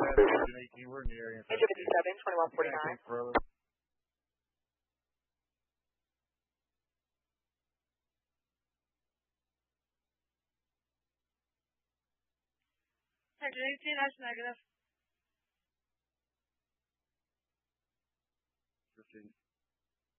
We're near. Angel 57, 2149. Engine 18 has negative. 15.